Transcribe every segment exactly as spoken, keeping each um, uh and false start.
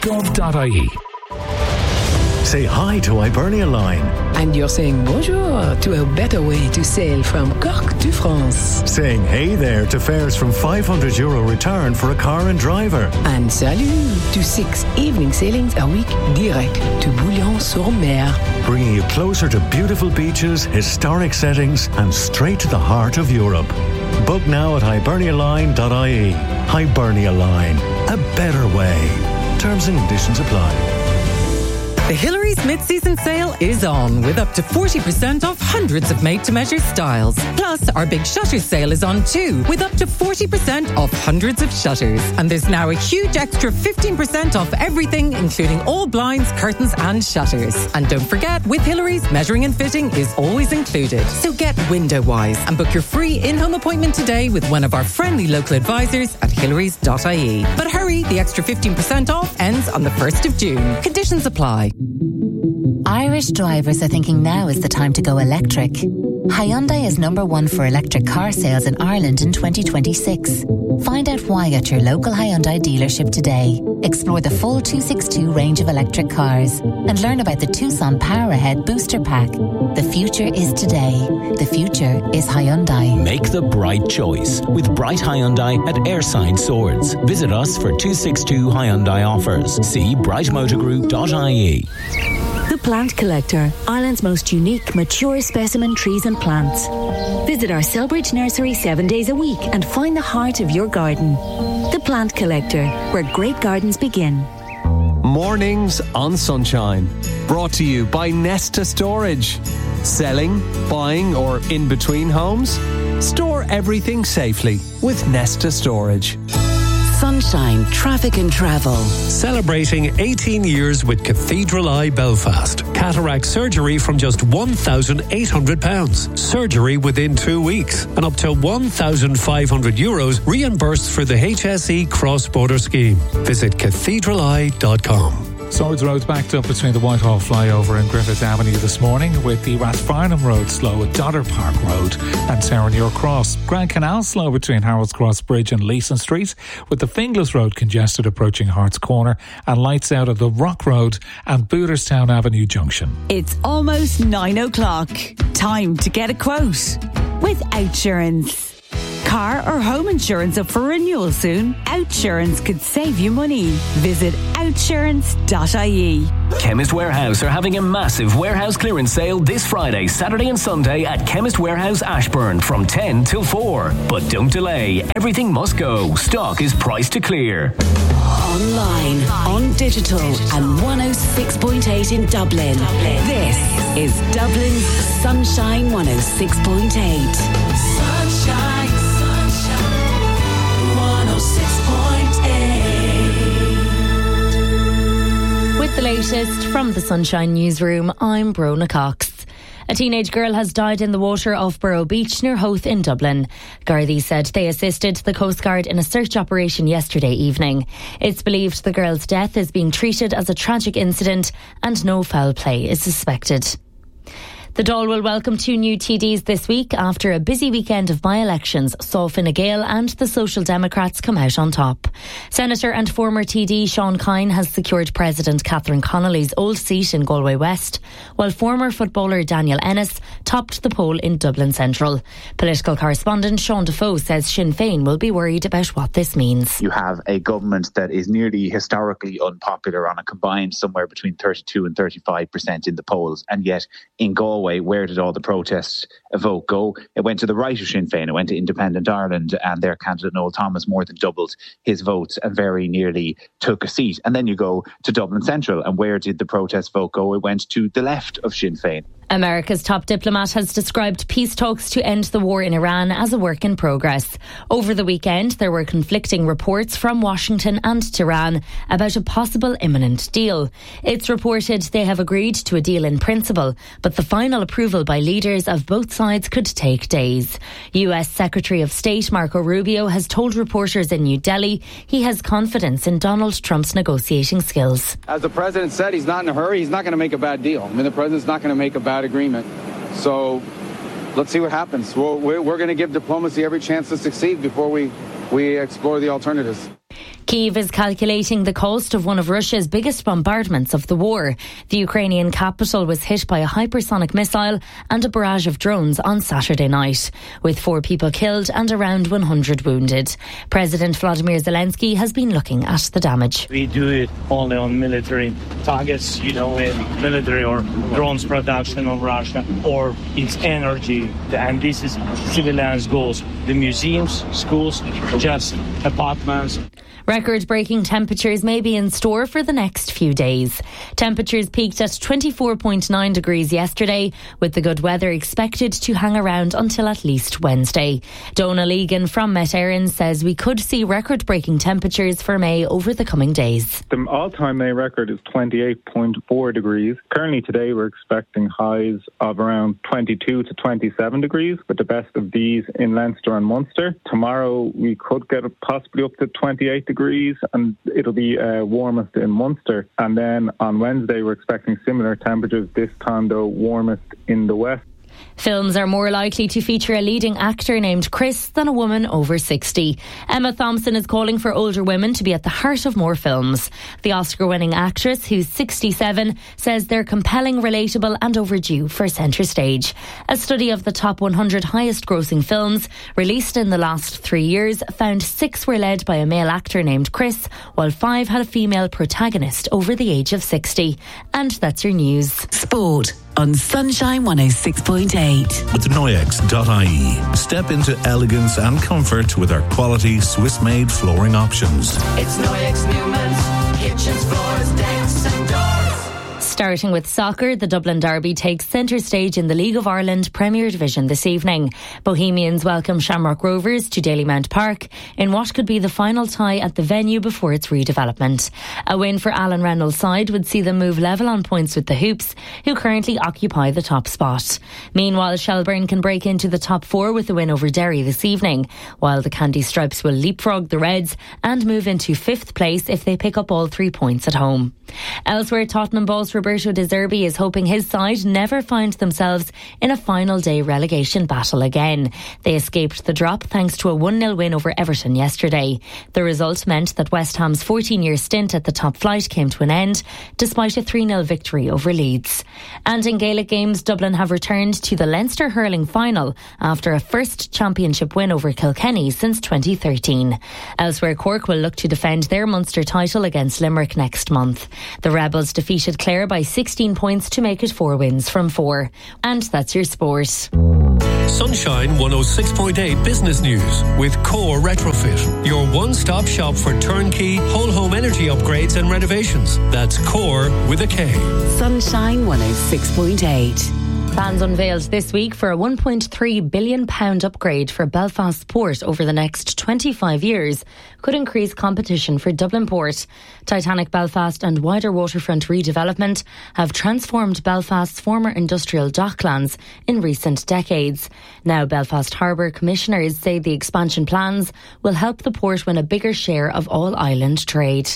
gov dot I E. Say hi to Hibernia Line. And you're saying bonjour to a better way to sail from Cork to France. Saying hey there to fares from five hundred euro return for a car and driver. And salut to six evening sailings a week direct to Bouillon-sur-Mer. Bringing you closer to beautiful beaches, historic settings and straight to the heart of Europe. Book now at hibernia line dot I E. Hibernia Line. A better way. Terms and conditions apply. The Hillary's mid-season sale is on with up to forty percent off hundreds of made-to-measure styles. Plus, our big shutter sale is on too with up to forty percent off hundreds of shutters. And there's now a huge extra fifteen percent off everything, including all blinds, curtains and shutters. And don't forget, with Hillary's, measuring and fitting is always included. So get window-wise and book your free in-home appointment today with one of our friendly local advisors at hillarys dot I E. But hurry, the extra fifteen percent off ends on the first of June. Conditions apply. Irish drivers are thinking now is the time to go electric. Hyundai is number one for electric car sales in Ireland in twenty twenty-six. Find out why at your local Hyundai dealership today. Explore the full two sixty-two range of electric cars and learn about the Tucson Power Ahead Booster Pack. The future is today. The future is Hyundai. Make the bright choice with Bright Hyundai at Airside Swords. Visit us for two sixty-two Hyundai offers. See bright motor group dot I E. The Plant Collector, Ireland's most unique, mature specimen trees and plants. Visit our Selbridge nursery seven days a week and find the heart of your garden. The Plant Collector, where great gardens begin. Mornings on Sunshine. Brought to you by Nesta Storage. Selling, buying or in between homes? Store everything safely with Nesta Storage. Sunshine, Traffic and Travel. Celebrating eighteen years with Cathedral Eye Belfast. Cataract surgery from just one thousand eight hundred pounds. Surgery within two weeks. And up to one thousand five hundred euros reimbursed for the H S E cross-border scheme. Visit cathedral eye dot com. Swords Road's backed up between the Whitehall flyover and Griffith Avenue this morning, with the Rathfarnham Road slow at Dodder Park Road and Terranure Cross. Grand Canal slow between Harold's Cross Bridge and Leeson Street, with the Finglas Road congested approaching Hart's Corner, and lights out of the Rock Road and Booterstown Avenue Junction. It's almost nine o'clock. Time to get a quote with Outsurance. Car or home insurance up for renewal soon? Outsurance could save you money. Visit outsurance dot I E. Chemist Warehouse are having a massive warehouse clearance sale this Friday, Saturday and Sunday at Chemist Warehouse Ashburn from ten till four. But don't delay. Everything must go. Stock is priced to clear. Online, on digital, and one oh six point eight in Dublin. This is Dublin's Sunshine one oh six point eight. Sunshine, sunshine, one oh six point eight. With the latest from the Sunshine Newsroom, I'm Brona Cox. A teenage girl has died in the water off Burrow Beach near Howth in Dublin. Gardaí said they assisted the Coast Guard in a search operation yesterday evening. It's believed the girl's death is being treated as a tragic incident and no foul play is suspected. The Dáil will welcome two new T Ds this week after a busy weekend of by-elections saw Fine Gael and the Social Democrats come out on top. Senator and former T D Sean Kine has secured President Catherine Connolly's old seat in Galway West, while former footballer Daniel Ennis topped the poll in Dublin Central. Political correspondent Sean Defoe says Sinn Féin will be worried about what this means. You have a government that is nearly historically unpopular on a combined somewhere between thirty-two and thirty-five percent in the polls, and yet in Galway, where did all the protest vote go? It went to the right of Sinn Féin. It went to Independent Ireland, and their candidate Noel Thomas more than doubled his votes and very nearly took a seat. And then you go to Dublin Central, and where did the protest vote go? It went to the left of Sinn Féin. America's top diplomat has described peace talks to end the war in Iran as a work in progress. Over the weekend, there were conflicting reports from Washington and Tehran about a possible imminent deal. It's reported they have agreed to a deal in principle, but the final approval by leaders of both sides could take days. U S Secretary of State Marco Rubio has told reporters in New Delhi he has confidence in Donald Trump's negotiating skills. As the president said, he's not in a hurry. He's not going to make a bad deal. I mean, the president's not going to make a bad agreement. So let's see what happens. We're, we're, we're going to give diplomacy every chance to succeed before we, we explore the alternatives. Kyiv is calculating the cost of one of Russia's biggest bombardments of the war. The Ukrainian capital was hit by a hypersonic missile and a barrage of drones on Saturday night, with four people killed and around one hundred wounded. President Vladimir Zelensky has been looking at the damage. We do it only on military targets, you know, in military or drones production of Russia, or its energy. And this is civilians' goals. The museums, schools, just apartments. Record-breaking temperatures may be in store for the next few days. Temperatures peaked at twenty-four point nine degrees yesterday, with the good weather expected to hang around until at least Wednesday. Donal Egan from Met Éireann says we could see record-breaking temperatures for May over the coming days. The all-time May record is twenty-eight point four degrees. Currently today we're expecting highs of around twenty-two to twenty-seven degrees, with the best of these in Leinster and Munster. Tomorrow we could get possibly up to twenty-eight degrees. degrees, and it'll be uh, warmest in Munster. And then on Wednesday we're expecting similar temperatures, this time though warmest in the west. Films are more likely to feature a leading actor named Chris than a woman over sixty. Emma Thompson is calling for older women to be at the heart of more films. The Oscar-winning actress, who's sixty-seven, says they're compelling, relatable and overdue for centre stage. A study of the top one hundred highest-grossing films released in the last three years found six were led by a male actor named Chris, while five had a female protagonist over the age of sixty. And that's your news. Sport on Sunshine one oh six point eight. With Noyex dot I E. Step into elegance and comfort with our quality Swiss-made flooring options. It's Noyex Newman's kitchens, floors, decks and doors. Starting with soccer, the Dublin Derby takes centre stage in the League of Ireland Premier Division this evening. Bohemians welcome Shamrock Rovers to Dalymount Park in what could be the final tie at the venue before its redevelopment. A win for Alan Reynolds' side would see them move level on points with the Hoops, who currently occupy the top spot. Meanwhile, Shelbourne can break into the top four with a win over Derry this evening, while the Candy Stripes will leapfrog the Reds and move into fifth place if they pick up all three points at home. Elsewhere, Tottenham boss Roberto De Zerbi is hoping his side never find themselves in a final day relegation battle again. They escaped the drop thanks to a one nil win over Everton yesterday. The result meant that West Ham's fourteen-year stint at the top flight came to an end, despite a three nil victory over Leeds. And in Gaelic games, Dublin have returned to the Leinster hurling final after a first championship win over Kilkenny since twenty thirteen. Elsewhere, Cork will look to defend their Munster title against Limerick next month. The Rebels defeated Clare by sixteen points to make it four wins from four. And that's your sport. Sunshine one oh six point eight Business News with Core Retrofit, your one-stop shop for turnkey whole home energy upgrades and renovations. That's Core with a K. Sunshine one oh six point eight. Plans unveiled this week for a one point three billion pounds upgrade for Belfast Port over the next twenty-five years could increase competition for Dublin Port. Titanic Belfast and wider waterfront redevelopment have transformed Belfast's former industrial docklands in recent decades. Now Belfast Harbour commissioners say the expansion plans will help the port win a bigger share of all island trade.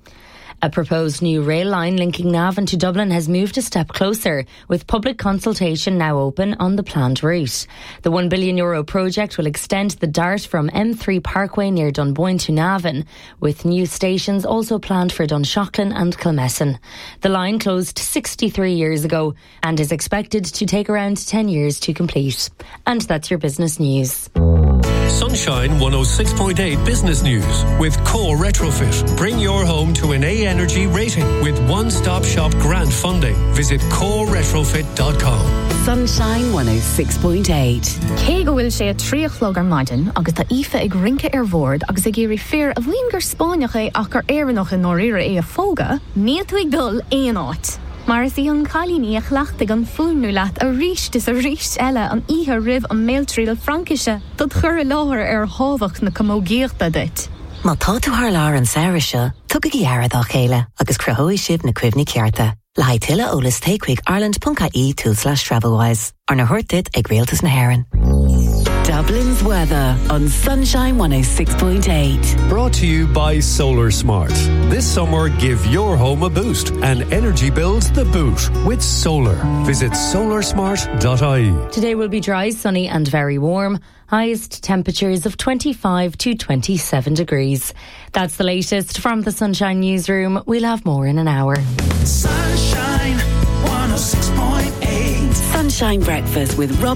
A proposed new rail line linking Navan to Dublin has moved a step closer, with public consultation now open on the planned route. The one billion euro project will extend the Dart from M three Parkway near Dunboyne to Navan, with new stations also planned for Dunshaughlin and Kilmessan. The line closed sixty-three years ago and is expected to take around ten years to complete. And that's your business news. Sunshine one oh six point eight Business News with Core Retrofit. Bring your home to an A Energy rating with one-stop shop grant funding. Visit core retrofit dot com. Sunshine one oh six point eight. Cé go bhfuil sé a tríochlog ar maidin agus tá ife ag rinke ar bhord agus ag géirí fear a bhíon gur Spáineach é ach ar éireannach in nóiríre é a fóga, níl tú ag dul éon áit. Mar is í an chalíní a chhlaachta gan fúnú leat a ríist is a ríist eile an ihe rih an méiltríal Frankise dod chur láthir ar hábhach na comógéachta dit. Má tá tú thar lár an saoire seo, tugad í airad á chéile agus cruthóidh sibh na cuimhní cearta. Le haid tuile ólas takeaway ireland dot I E two slash travelwise ar na thuirtid ag réaltas na hÉireann. Dublin's weather on Sunshine one oh six point eight. Brought to you by Solar Smart. This summer, give your home a boost and energy bills the boot with solar. Visit solar smart dot I E. Today will be dry, sunny and very warm. Highest temperatures of twenty-five to twenty-seven degrees. That's the latest from the Sunshine Newsroom. We'll have more in an hour. Sunshine one oh six point eight. Sunshine Breakfast with Rob